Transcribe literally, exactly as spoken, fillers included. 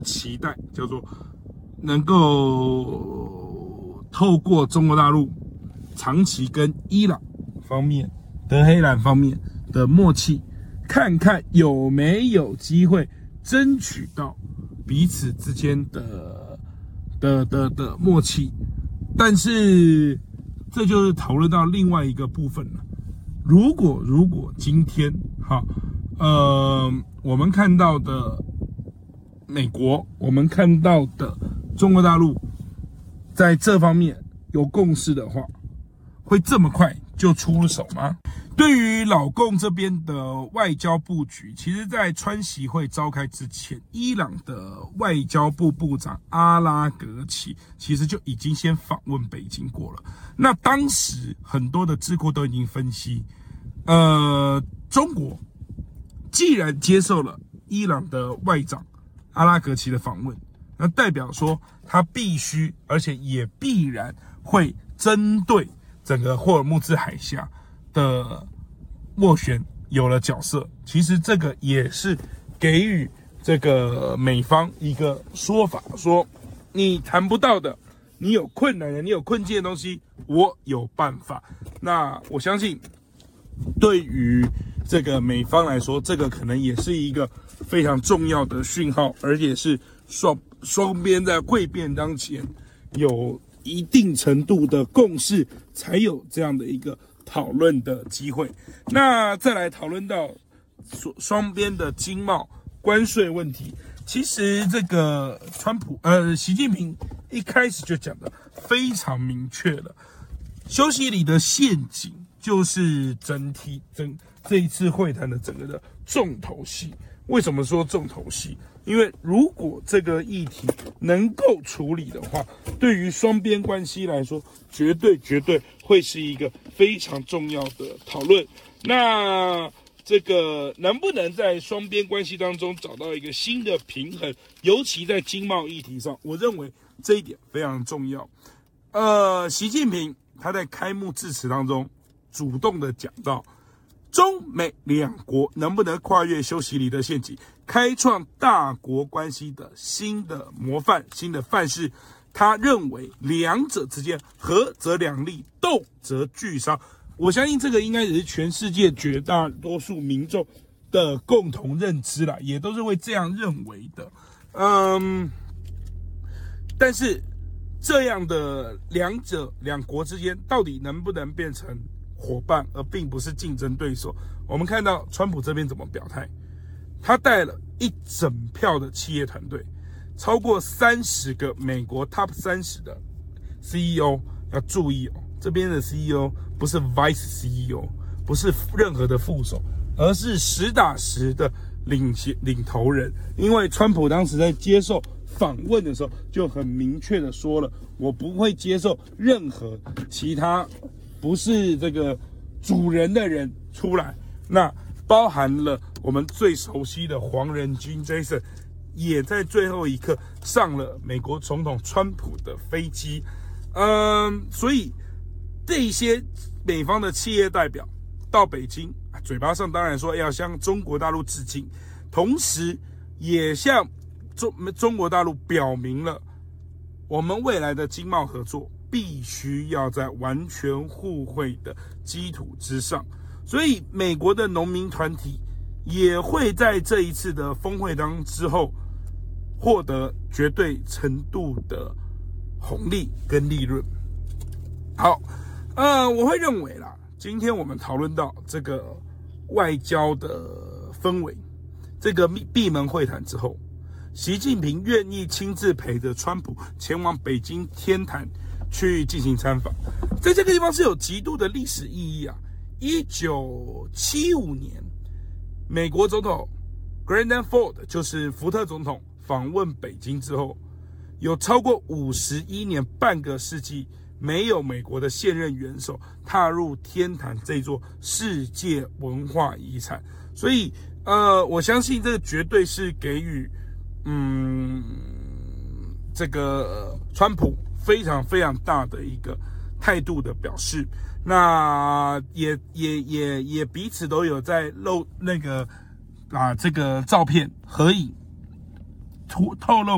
期待，叫做能够透过中国大陆长期跟伊朗方面、德黑兰方面的默契，看看有没有机会争取到彼此之间的的的的默契。但是这就是讨论到另外一个部分了。如果如果今天哈呃我们看到的美国，我们看到的中国大陆在这方面有共识的话，会这么快就出手吗？对于老共这边的外交布局，其实在川习会召开之前，伊朗的外交部部长阿拉格齐其实就已经先访问北京过了。那当时很多的智库都已经分析，呃，中国既然接受了伊朗的外长阿拉格齐的访问，那代表说他必须，而且也必然会针对整个霍尔木兹海峡的斡旋有了角色。其实这个也是给予这个美方一个说法，说你谈不到的，你有困难的，你有困境的东西，我有办法。那我相信对于这个美方来说，这个可能也是一个非常重要的讯号，而且是双双边在会辩当前有一定程度的共识，才有这样的一个讨论的机会。那再来讨论到双边的经贸关税问题，其实这个川普呃习近平一开始就讲的非常明确了，休息里的陷阱就是整体整这一次会谈的整个的重头戏。为什么说重头戏？因为如果这个议题能够处理的话，对于双边关系来说，绝对绝对会是一个非常重要的讨论。那这个能不能在双边关系当中找到一个新的平衡，尤其在经贸议题上，我认为这一点非常重要。呃，习近平他在开幕致辞当中主动的讲到，中美两国能不能跨越修习里的陷阱，开创大国关系的新的模范、新的范式。他认为两者之间合则两利，斗则俱伤。我相信这个应该也是全世界绝大多数民众的共同认知啦，也都是会这样认为的。嗯，但是这样的两者两国之间到底能不能变成伙伴，而并不是竞争对手？我们看到川普这边怎么表态，他带了一整票的企业团队，超过三十个美国 top 三十的 C E O， 要注意哦，这边的 C E O 不是 vice C E O， 不是任何的副手，而是实打实的领领头人。因为川普当时在接受访问的时候就很明确的说了，我不会接受任何其他不是这个主人的人出来。那包含了我们最熟悉的黄仁勋 Jason， 也在最后一刻上了美国总统川普的飞机。嗯，所以这些美方的企业代表到北京，嘴巴上当然说要向中国大陆致敬，同时也向中中国大陆表明了，我们未来的经贸合作必须要在完全互惠的基础之上。所以美国的农民团体也会在这一次的峰会当之后获得绝对程度的红利跟利润。好，呃，我会认为啦，今天我们讨论到这个外交的氛围，这个闭门会谈之后，习近平愿意亲自陪着川普前往北京天坛去进行参访，在这个地方是有极度的历史意义啊。一九七五年，美国总统 Gerald Ford 就是福特总统访问北京之后，有超过五十一年半个世纪没有美国的现任元首踏入天坛这座世界文化遗产。所以呃，我相信这个绝对是给予嗯这个川普非常非常大的一个态度的表示。那也也也也彼此都有在露那个啊这个照片合影，透透露